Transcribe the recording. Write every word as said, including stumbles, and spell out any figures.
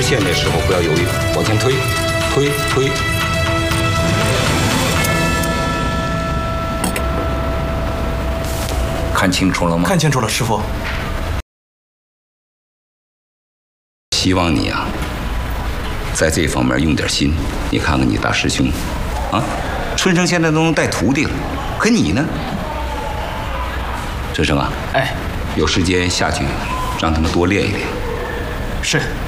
线的时候不要犹豫，往前推，推推。看清楚了吗？ 看清楚了，师傅。 希望你啊，在这方面用点心。你看看你大师兄，啊，春生现在都能带徒弟了，可你呢？春生啊， 哎， 有时间下去，让他们多练一练。 是。